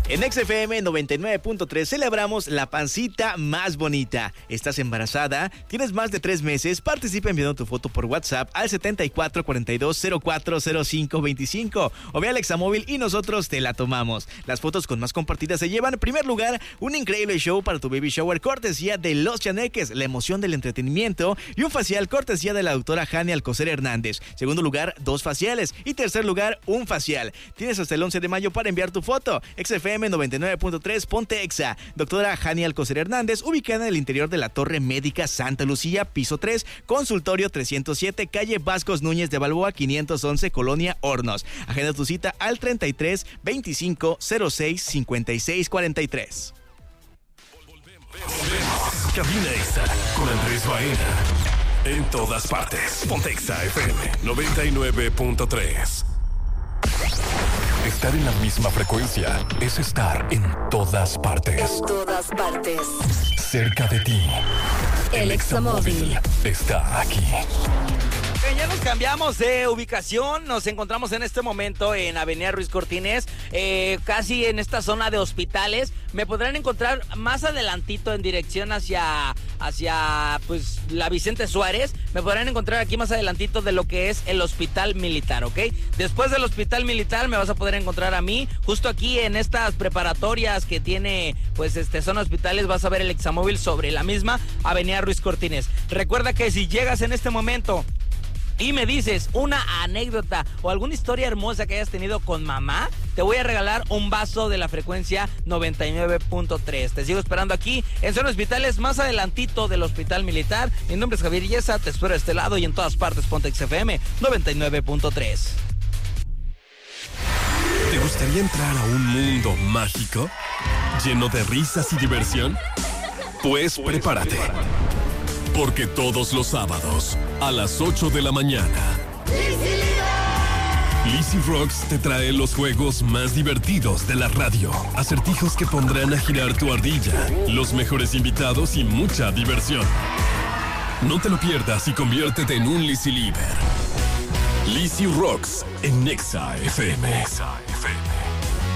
En XFM 99.3 celebramos la pancita más bonita. ¿Estás embarazada? ¿Tienes más de 3 meses? Participa enviando tu foto por WhatsApp al 7442040525 o ve al Examóvil y nosotros te la tomamos. Las fotos con más compartidas se llevan en primer lugar un increíble show para tu baby shower cortesía de Los Chaneques, la emoción del entretenimiento, y un facial cortesía de la doctora Jani Alcocer Hernández. Segundo lugar, 2 faciales y tercer lugar, un facial. Tienes hasta el 11 de mayo para enviar tu foto. XFM 99.3 Ponte Exa. Doctora Jani Alcocer Hernández, ubicada en el interior de la Torre Médica Santa Lucía, piso 3, consultorio 307, calle Vascos Núñez de Balboa 511, Colonia Hornos. Agenda tu cita al 33 25 06 56 43. Cabina Exa con Andrés Baena. En todas partes. Ponte Exa FM 99.3. Estar en la misma frecuencia es estar en todas partes. En todas partes. Cerca de ti. El Examóvil está aquí. Ya nos cambiamos de ubicación, nos encontramos en este momento en Avenida Ruiz Cortines, casi en esta zona de hospitales. Me podrán encontrar más adelantito en dirección hacia pues la Vicente Suárez. Me podrán encontrar aquí más adelantito de lo que es el Hospital Militar, ¿ok? Después del Hospital Militar me vas a poder encontrar a mí, justo aquí en estas preparatorias que tiene, pues zona hospitales, vas a ver el Examóvil sobre la misma Avenida Ruiz Cortines. Recuerda que si llegas en este momento y me dices una anécdota o alguna historia hermosa que hayas tenido con mamá, te voy a regalar un vaso de la frecuencia 99.3. Te sigo esperando aquí en Zona Hospitales, más adelantito del Hospital Militar. Mi nombre es Javier Illesa, te espero a este lado y en todas partes Ponte XFM 99.3. ¿Te gustaría entrar a un mundo mágico? ¿Lleno de risas y diversión? Pues prepárate. Porque todos los sábados, a las 8 de la mañana, Lizzy Rocks te trae los juegos más divertidos de la radio. Acertijos que pondrán a girar tu ardilla, los mejores invitados y mucha diversión. No te lo pierdas y conviértete en un Lizzy Liver. Lizzy Rocks en Exa FM.